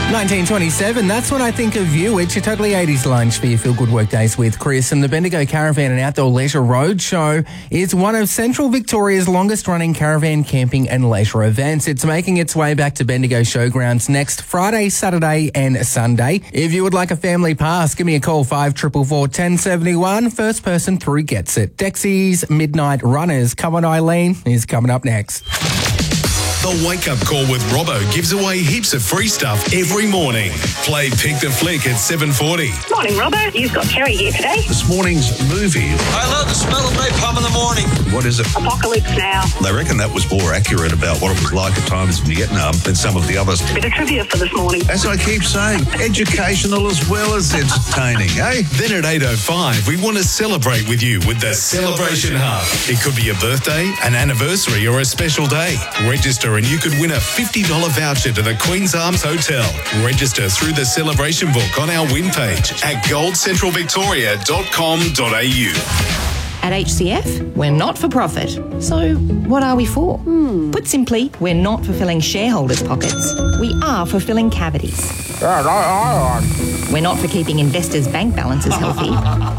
1927, that's when I think of you. It's your Totally 80s lunch for your Feel Good Workdays with Chris. And the Bendigo Caravan and Outdoor Leisure Roadshow is one of Central Victoria's longest running caravan camping and leisure events. It's making its way back to Bendigo Showgrounds next Friday, Saturday and Sunday. If you would like a family pass, give me a call, 5444 1071. First person through gets it. Dexy's Midnight Runners, Come On Eileen, is coming up next. The Wake Up Call with Robbo gives away heaps of free stuff every morning. Play Pick the Flick at 7:40. Morning, Robbo. You've got Kerry here today. This morning's movie. I love the smell of napalm in the morning. What is it? Apocalypse Now. They reckon that was more accurate about what it was like at times in Vietnam than some of the others. Bit of trivia for this morning. As I keep saying, educational as well as entertaining, eh? Then at 8:05, we want to celebrate with you with the Celebration Hub. It could be a birthday, an anniversary or a special day. Register and you could win a $50 voucher to the Queen's Arms Hotel. Register through the celebration book on our win page at goldcentralvictoria.com.au. At HCF, we're not for profit. So what are we for? Put simply, we're not for filling shareholders' pockets. We are for filling cavities. We're not for keeping investors' bank balances healthy.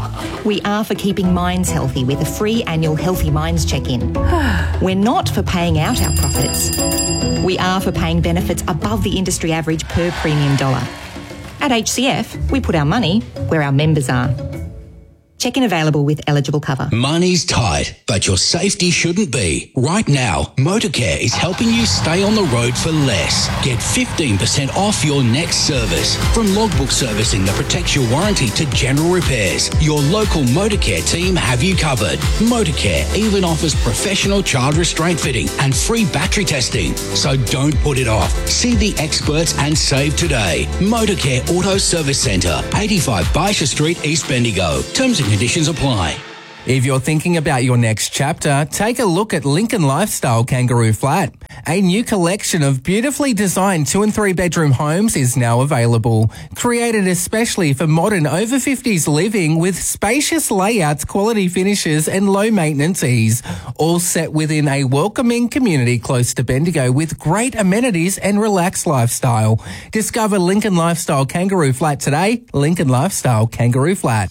We are for keeping minds healthy with a free annual Healthy Minds check-in. We're not for paying out our profits. We are for paying benefits above the industry average per premium dollar. At HCF, we put our money where our members are. Check-in available with eligible cover. Money's tight, but your safety shouldn't be. Right now, Motorcare is helping you stay on the road for less. Get 15% off your next service. From logbook servicing that protects your warranty to general repairs, your local Motorcare team have you covered. Motorcare even offers professional child restraint fitting and free battery testing. So don't put it off. See the experts and save today. Motorcare Auto Service Centre, 85 Baisha Street, East Bendigo. Terms and conditions apply. If you're thinking about your next chapter, take a look at Lincoln Lifestyle Kangaroo Flat. A new collection of beautifully designed 2 and 3 bedroom homes is now available. Created especially for modern over 50s living with spacious layouts, quality finishes and low maintenance ease. All set within a welcoming community close to Bendigo with great amenities and relaxed lifestyle. Discover Lincoln Lifestyle Kangaroo Flat today. Lincoln Lifestyle Kangaroo Flat.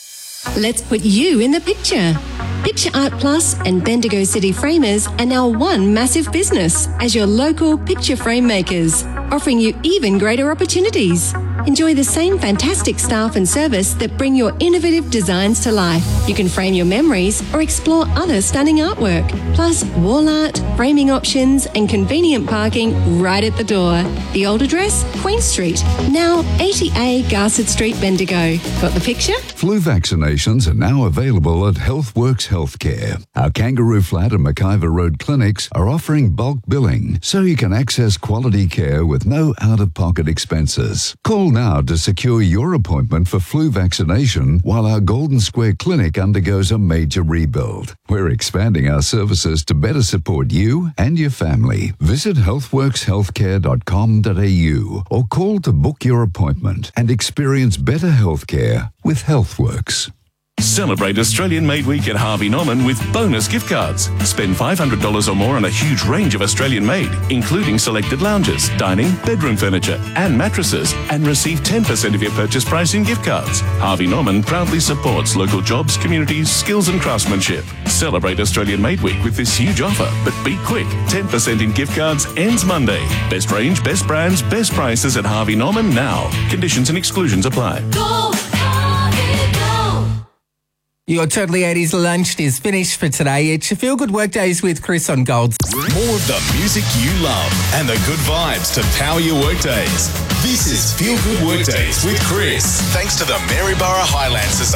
Let's put you in the picture. Picture Art Plus and Bendigo City Framers are now one massive business as your local picture frame makers, offering you even greater opportunities. Enjoy the same fantastic staff and service that bring your innovative designs to life. You can frame your memories or explore other stunning artwork, plus wall art, framing options and convenient parking right at the door. The old address, Queen Street, now 80A Garsett Street, Bendigo. Got the picture? Flu vaccinations are now available at Healthworks Healthcare. Our Kangaroo Flat and McIver Road clinics are offering bulk billing so you can access quality care with no out-of-pocket expenses. Call now to secure your appointment for flu vaccination while our Golden Square Clinic undergoes a major rebuild. We're expanding our services to better support you and your family. Visit healthworkshealthcare.com.au or call to book your appointment and experience better healthcare with Healthworks. Celebrate Australian Made Week at Harvey Norman with bonus gift cards. Spend $500 or more on a huge range of Australian made, including selected lounges, dining, bedroom furniture and mattresses, and receive 10% of your purchase price in gift cards. Harvey Norman proudly supports local jobs, communities, skills and craftsmanship. Celebrate Australian Made Week with this huge offer, but be quick. 10% in gift cards ends Monday. Best range, best brands, best prices at Harvey Norman now. Conditions and exclusions apply. Your Totally 80s lunch is finished for today. It's your Feel Good Workdays with Chris on Gold. More of the music you love and the good vibes to power your workdays. This is Feel Good Workdays with Chris. Thanks to the Maryborough Highlands Society.